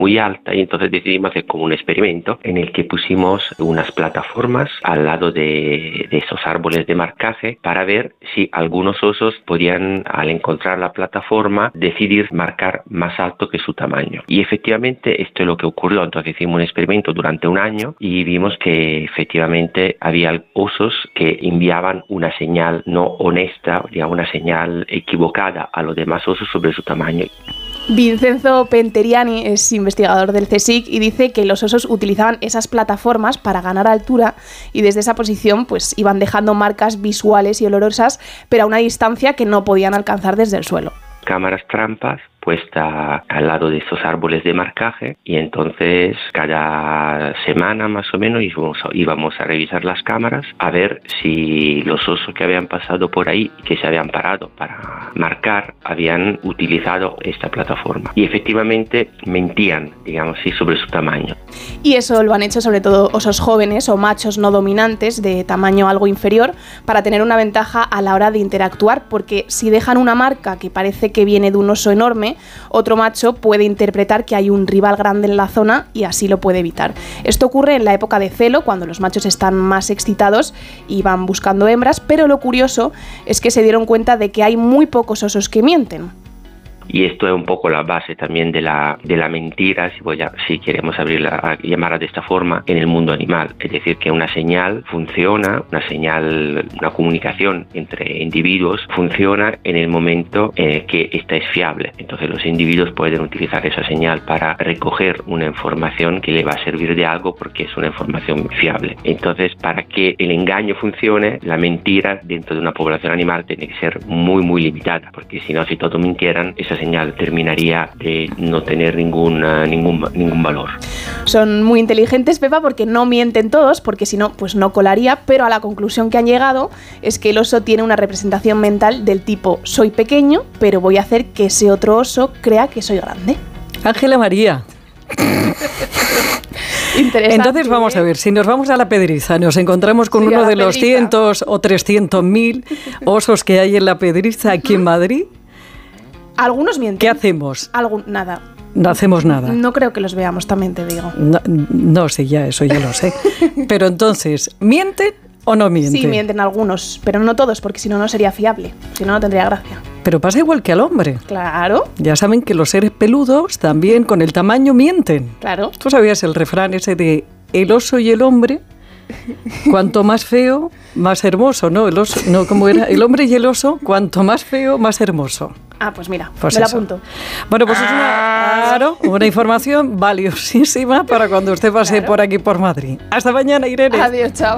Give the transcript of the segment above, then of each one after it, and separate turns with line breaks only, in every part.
muy alta, y entonces decidimos hacer como un experimento en el que pusimos unas plataformas al lado de esos árboles de marcaje para ver si algunos osos podían, al encontrar la plataforma, decidir marcar más alto que su tamaño. Y efectivamente esto es lo que ocurrió. Entonces hicimos un experimento durante un año y vimos que efectivamente había osos que enviaban una señal no honesta, digamos, una señal equivocada a los demás osos sobre su tamaño.
Vincenzo Penteriani es investigador del CSIC y dice que los osos utilizaban esas plataformas para ganar altura y desde esa posición pues iban dejando marcas visuales y olorosas, pero a una distancia que no podían alcanzar desde el suelo.
Cámaras trampas puesta al lado de esos árboles de marcaje, y entonces cada semana más o menos íbamos a revisar las cámaras a ver si los osos que habían pasado por ahí y que se habían parado para marcar habían utilizado esta plataforma, y efectivamente mentían, digamos así, sobre su tamaño.
Y eso lo han hecho sobre todo osos jóvenes o machos no dominantes de tamaño algo inferior para tener una ventaja a la hora de interactuar, porque si dejan una marca que parece que viene de un oso enorme, otro macho puede interpretar que hay un rival grande en la zona y así lo puede evitar. Esto ocurre en la época de celo, cuando los machos están más excitados y van buscando hembras, pero lo curioso es que se dieron cuenta de que hay muy pocos osos que mienten.
Y esto es un poco la base también de la mentira, si queremos llamarla de esta forma, en el mundo animal. Es decir, que una señal funciona, una comunicación entre individuos funciona en el momento que esta es fiable. Entonces los individuos pueden utilizar esa señal para recoger una información que le va a servir de algo porque es una información fiable. Entonces, para que el engaño funcione, la mentira dentro de una población animal tiene que ser muy, muy limitada, porque si no, si todos mintieran, esa señal terminaría de no tener ningún valor.
Son muy inteligentes, Pepa, porque no mienten todos, porque si no, pues no colaría, pero a la conclusión que han llegado es que el oso tiene una representación mental del tipo: soy pequeño, pero voy a hacer que ese otro oso crea que soy grande.
Ángela María. Entonces vamos a ver, si nos vamos a la Pedriza, nos encontramos con uno de los 100 o 300.000 osos que hay en la Pedriza aquí en Madrid.
Algunos mienten.
¿Qué hacemos?
Nada.
No hacemos nada.
No creo que los veamos, también te digo.
No, sí, eso ya lo sé. Pero entonces, ¿mienten o no mienten?
Sí, mienten algunos, pero no todos, porque si no, no sería fiable. Si no, no tendría gracia.
Pero pasa igual que al hombre.
Claro.
Ya saben que los seres peludos también con el tamaño mienten.
Claro.
¿Tú sabías el refrán ese de el oso y el hombre? Cuanto más feo, más hermoso, ¿no? El oso, no, ¿cómo era? El hombre y el oso, cuanto más feo, más hermoso.
Ah, pues mira,
pues
me la apunto.
Bueno, pues es una información valiosísima para cuando usted pase por aquí, por Madrid. Hasta mañana, Irene.
Adiós, chao.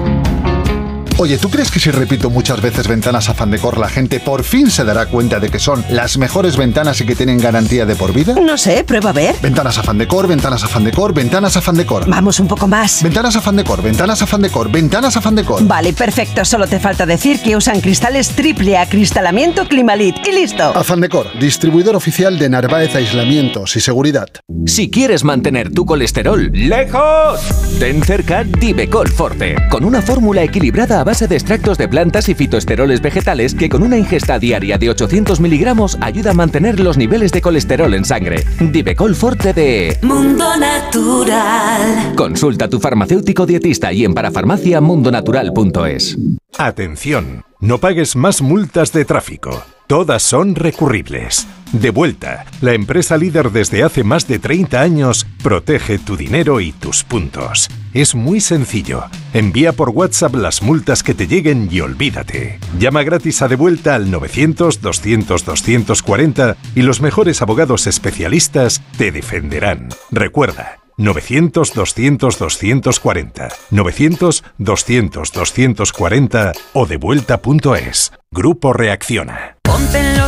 Oye, ¿tú crees que si repito muchas veces Ventanas Afán Decor, la gente por fin se dará cuenta de que son las mejores ventanas y que tienen garantía de por vida?
No sé, prueba a ver.
Ventanas Afán Decor, Ventanas Afán Decor, Ventanas Afán Decor.
Vamos un poco más.
Ventanas Afán Decor, Ventanas Afán Decor, Ventanas Afán Decor.
Vale, perfecto. Solo te falta decir que usan cristales triple acristalamiento Climalit y listo.
Afán Decor, distribuidor oficial de Narváez Aislamientos y Seguridad.
Si quieres mantener tu colesterol lejos, ten cerca Divecol Forte, con una fórmula equilibrada a base de extractos de plantas y fitoesteroles vegetales que con una ingesta diaria de 800 miligramos ayuda a mantener los niveles de colesterol en sangre. Divecol Forte de
Mundo Natural.
Consulta a tu farmacéutico dietista y en parafarmaciamundonatural.es.
Atención, no pagues más multas de tráfico. Todas son recurribles. Devuelta, la empresa líder desde hace más de 30 años, protege tu dinero y tus puntos. Es muy sencillo. Envía por WhatsApp las multas que te lleguen y olvídate. Llama gratis a Devuelta al 900-200-240 y los mejores abogados especialistas te defenderán. Recuerda, 900-200-240, 900-200-240 o devuelta.es. Grupo Reacciona.